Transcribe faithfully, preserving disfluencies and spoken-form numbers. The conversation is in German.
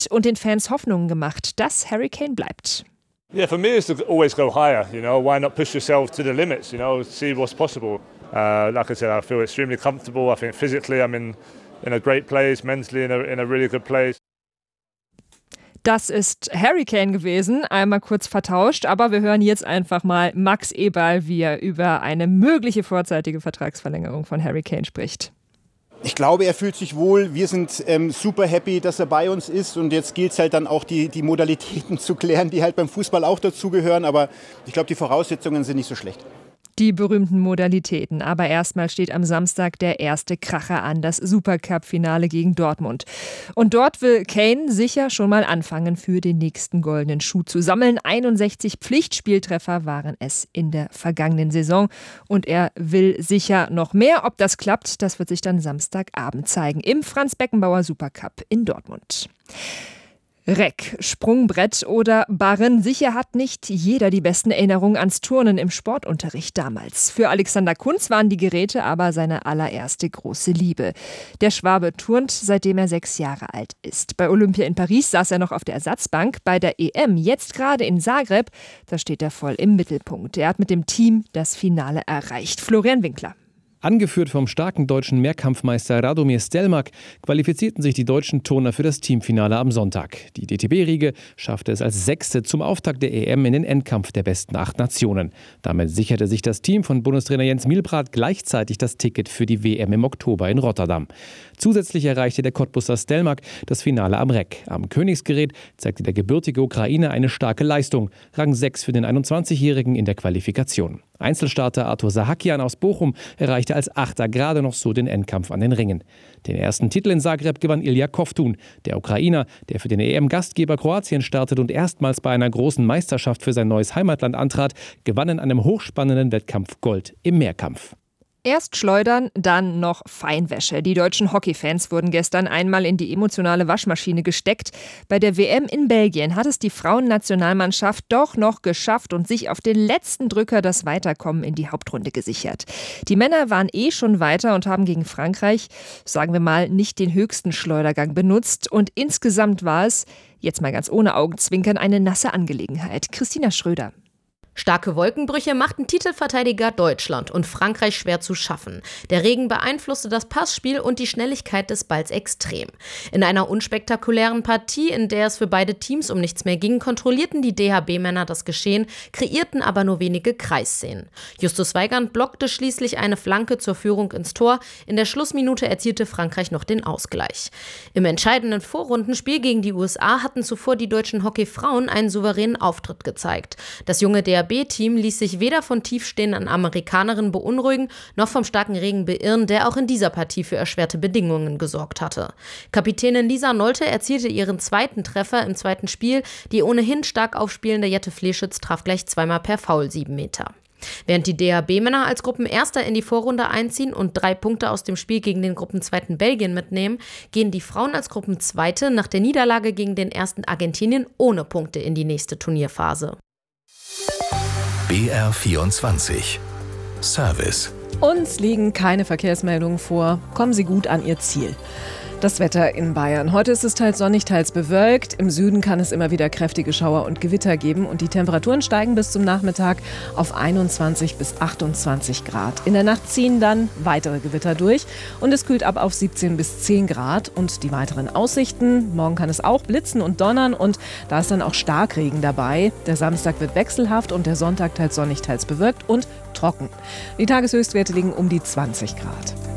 und den Fans Hoffnungen gemacht, dass Harry Kane bleibt. Yeah, for me it's to always go higher, you know, why not push yourself to the limits, you know, see what's possible. Uh, like I said, I feel extremely comfortable. I think physically I'm in, in a great place, mentally in a, in a really good place. Das ist Harry Kane gewesen, einmal kurz vertauscht, aber wir hören jetzt einfach mal Max Eberl, wie er über eine mögliche vorzeitige Vertragsverlängerung von Harry Kane spricht. Ich glaube, er fühlt sich wohl. Wir sind ähm, super happy, dass er bei uns ist. Und jetzt gilt es halt dann auch, die, die Modalitäten zu klären, die halt beim Fußball auch dazugehören. Aber ich glaube, die Voraussetzungen sind nicht so schlecht. Die berühmten Modalitäten. Aber erstmal steht am Samstag der erste Kracher an, das Supercup-Finale gegen Dortmund. Und dort will Kane sicher schon mal anfangen, für den nächsten goldenen Schuh zu sammeln. einundsechzig Pflichtspieltreffer waren es in der vergangenen Saison. Und er will sicher noch mehr. Ob das klappt, das wird sich dann Samstagabend zeigen im Franz-Beckenbauer Supercup in Dortmund. Reck, Sprungbrett oder Barren. Sicher hat nicht jeder die besten Erinnerungen ans Turnen im Sportunterricht damals. Für Alexander Kunz waren die Geräte aber seine allererste große Liebe. Der Schwabe turnt, seitdem er sechs Jahre alt ist. Bei Olympia in Paris saß er noch auf der Ersatzbank. Bei der E M, jetzt gerade in Zagreb, da steht er voll im Mittelpunkt. Er hat mit dem Team das Finale erreicht. Florian Winkler. Angeführt vom starken deutschen Mehrkampfmeister Radomir Stelmák qualifizierten sich die deutschen Turner für das Teamfinale am Sonntag. Die D T B-Riege schaffte es als Sechste zum Auftakt der E M in den Endkampf der besten acht Nationen. Damit sicherte sich das Team von Bundestrainer Jens Mielbrath gleichzeitig das Ticket für die W M im Oktober in Rotterdam. Zusätzlich erreichte der Cottbusser Stelmák das Finale am Reck. Am Königsgerät zeigte der gebürtige Ukrainer eine starke Leistung. Rang sechs für den einundzwanzigjährigen in der Qualifikation. Einzelstarter Arthur Sahakian aus Bochum erreichte als Achter gerade noch so den Endkampf an den Ringen. Den ersten Titel in Zagreb gewann Ilja Kovtun. Der Ukrainer, der für den E M-Gastgeber Kroatien startet und erstmals bei einer großen Meisterschaft für sein neues Heimatland antrat, gewann in einem hochspannenden Wettkampf Gold im Mehrkampf. Erst Schleudern, dann noch Feinwäsche. Die deutschen Hockeyfans wurden gestern einmal in die emotionale Waschmaschine gesteckt. Bei der W M in Belgien hat es die Frauennationalmannschaft doch noch geschafft und sich auf den letzten Drücker das Weiterkommen in die Hauptrunde gesichert. Die Männer waren eh schon weiter und haben gegen Frankreich, sagen wir mal, nicht den höchsten Schleudergang benutzt. Und insgesamt war es, jetzt mal ganz ohne Augenzwinkern, eine nasse Angelegenheit. Christina Schröder. Starke Wolkenbrüche machten Titelverteidiger Deutschland und Frankreich schwer zu schaffen. Der Regen beeinflusste das Passspiel und die Schnelligkeit des Balls extrem. In einer unspektakulären Partie, in der es für beide Teams um nichts mehr ging, kontrollierten die D H B-Männer das Geschehen, kreierten aber nur wenige Kreisszenen. Justus Weigand blockte schließlich eine Flanke zur Führung ins Tor. In der Schlussminute erzielte Frankreich noch den Ausgleich. Im entscheidenden Vorrundenspiel gegen die U S A hatten zuvor die deutschen Hockeyfrauen einen souveränen Auftritt gezeigt. Das junge D H B-Team ließ sich weder von tiefstehenden Amerikanerinnen beunruhigen, noch vom starken Regen beirren, der auch in dieser Partie für erschwerte Bedingungen gesorgt hatte. Kapitänin Lisa Nolte erzielte ihren zweiten Treffer im zweiten Spiel. Die ohnehin stark aufspielende Jette Fleschitz traf gleich zweimal per Foul sieben Meter. Während die D H B-Männer als Gruppenerster in die Vorrunde einziehen und drei Punkte aus dem Spiel gegen den Gruppenzweiten Belgien mitnehmen, gehen die Frauen als Gruppenzweite nach der Niederlage gegen den ersten Argentinien ohne Punkte in die nächste Turnierphase. B R vierundzwanzig Service. Uns liegen keine Verkehrsmeldungen vor. Kommen Sie gut an Ihr Ziel. Das Wetter in Bayern. Heute ist es teils sonnig, teils bewölkt. Im Süden kann es immer wieder kräftige Schauer und Gewitter geben. Und die Temperaturen steigen bis zum Nachmittag auf einundzwanzig bis achtundzwanzig Grad. In der Nacht ziehen dann weitere Gewitter durch. Und es kühlt ab auf siebzehn bis zehn Grad. Und die weiteren Aussichten. Morgen kann es auch blitzen und donnern. Und da ist dann auch Starkregen dabei. Der Samstag wird wechselhaft und der Sonntag teils sonnig, teils bewölkt und trocken. Die Tageshöchstwerte liegen um die zwanzig Grad.